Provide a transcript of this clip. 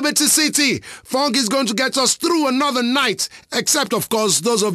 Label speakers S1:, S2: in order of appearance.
S1: Liberty City. Funk is going to get us through another night, except, of course, those of